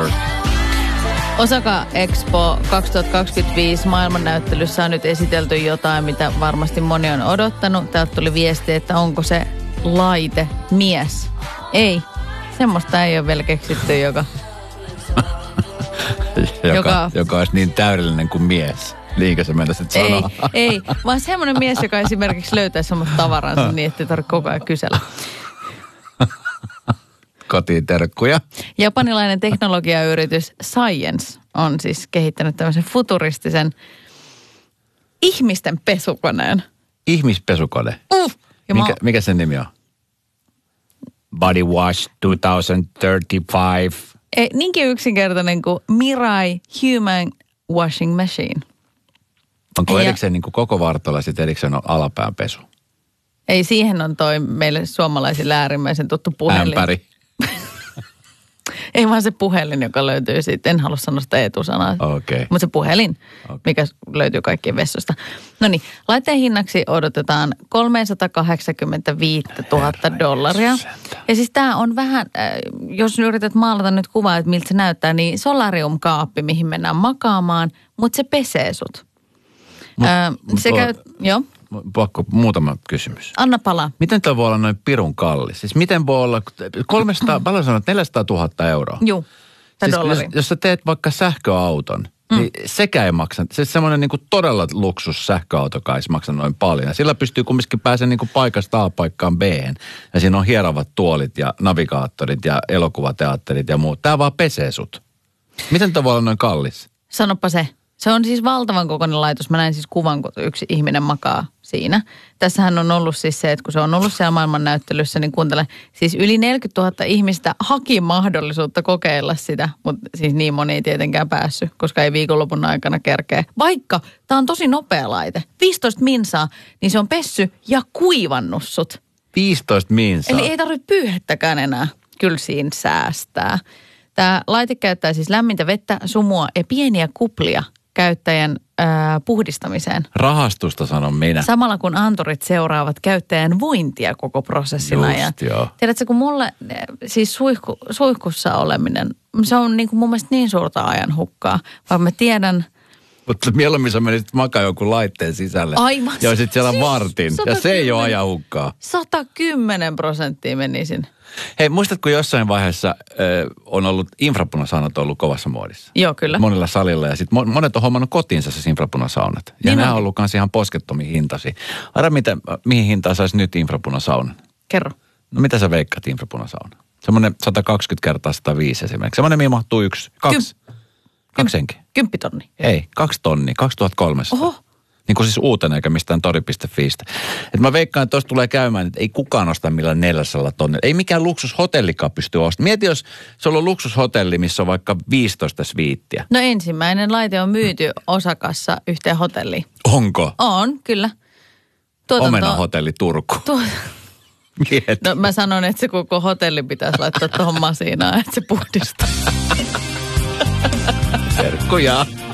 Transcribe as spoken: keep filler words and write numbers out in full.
Forever. Osaka Expo kaksituhattakaksikymmentäviisi maailmannäyttelyssä on nyt esitelty jotain, mitä varmasti moni on odottanut. Täältä tuli viesti, että onko se laite mies. Ei, semmoista ei ole vielä keksitty, joka... joka, joka... joka olisi niin täydellinen kuin mies. Niinkö se mennä sitten sanoa? Ei, ei, vaan semmoinen mise, joka esimerkiksi löytää semmoista tavaransa niin, että ei tarvitse koko ajan kysellä. Kotiin terkkuja. Japanilainen teknologiayritys Science on siis kehittänyt tämmöisen futuristisen ihmisten pesukoneen. Ihmispesukone? Uh, mikä, mikä sen nimi on? Body Wash kaksituhattakolmekymmentäviisi. Ei, niinkin yksinkertainen kuin Mirai Human Washing Machine. Onko erikseen niin kuin koko vartalo ja sitten erikseen on alapään pesu? Ei, siihen on toi meille suomalaisille äärimmäisen tuttu puhelin. Ämpäri. Ei vaan se puhelin, joka löytyy siitä. En halua sanoa sitä etusanaa. Okay. Mutta se puhelin, okay, mikä löytyy kaikkien vessosta. No niin, laitteen hinnaksi odotetaan kolmesataakahdeksankymmentäviisituhatta dollaria. Ja siis tämä on vähän, jos yrität maalata nyt kuvaa, että miltä se näyttää, niin solarium-kaappi, mihin mennään makaamaan, mutta se pesee sut. Mut, Ää, mut se tuo, käy, joo. Pakko muutama kysymys. Anna palaa. Miten tuo voi olla noin pirun kallis? Siis miten voi olla kolmesataa, paljon sanot, neljäsataatuhatta euroa? Joo, siis jos, jos sä teet vaikka sähköauton, mm. niin sekä ei maksa. Se semmoinen niin kuin todella luksus sähköautokaan ei maksa noin paljon. Ja sillä pystyy kumminkin pääsemään niin kuin paikasta A paikkaan B:hen. Ja siinä on hierovat tuolit ja navigaattorit ja elokuvateatterit ja muut. Tää vaan pesee sut. Miten tuo voi olla noin kallis? Sanopa se. Se on siis valtavan kokoinen laitos. Mä näin siis kuvan, kun yksi ihminen makaa siinä. Tässähän on ollut siis se, että kun se on ollut siellä maailmannäyttelyssä, niin kuuntele, siis yli neljäkymmentätuhatta ihmistä haki mahdollisuutta kokeilla sitä, mutta siis niin moni ei tietenkään päässyt, koska ei viikonlopun aikana kerkeä. Vaikka tämä on tosi nopea laite, viisitoista minsaa, niin se on pessy ja kuivannut sut. viisitoista minsaa? Eli ei tarvitse pyyhettäkään enää. Kyllä siinä säästää. Tämä laite käyttää siis lämmintä vettä, sumua ja pieniä kuplia käyttäjän ää, puhdistamiseen. Rahastusta sanon minä. Samalla kun anturit seuraavat käyttäjän vointia koko prosessin Just, ajan. Joo. Tiedätkö, kun mulle siis suihku, suihkussa oleminen, se on niin kuin mun mielestä niin suurta ajan hukkaa, vaan mä tiedän... Mutta mieluummin sä menisit makaa jonkun laitteen sisälle. Aivan. Ja olisit siellä siis vartin. sata Ja se ei ole kymmenen ajan hukkaa. sata kymmenen prosenttia menisin. Hei, muistatko jossain vaiheessa äh, on ollut, infrapunasaunat on ollut kovassa muodissa? Joo, kyllä. Monilla salilla ja sitten monet on hommannut kotiinsa se infrapunasaunat. Ja niin nämä on ollut myös ihan poskettomia hintasi. Arra, mitä, mihin hintaan saisi nyt infrapunasaunan? Kerro. No mitä sä veikkaat infrapunasauna? Semmoinen sata kaksikymmentä kertaa sata viisi esimerkiksi. Semmoinen, mihin mahtuu yksi, kaksi. Kym, kaksi henkeä. Kymppitonni. Ei, kaksi tonnia, kaksituhattakolmesataa. Oho. Niin kuin siis uutena eikä mistään tori piste fiistä. Et mä veikkaan, että tuosta tulee käymään, että ei kukaan osta millään neljäsataa tonnilla. Ei mikään luksushotellikaan pysty ostamaan. Mieti, jos se on ollut luksushotelli, missä on vaikka viisitoista sviittiä. No ensimmäinen laite on myyty Osakassa yhteen hotelliin. Onko? On, kyllä. Tuotanto... Omenahotelli Turku. Tuo... Mieti. No mä sanon, että se koko hotelli pitäisi laittaa tuohon masinaan, että se puhdistaa. Terkkuja.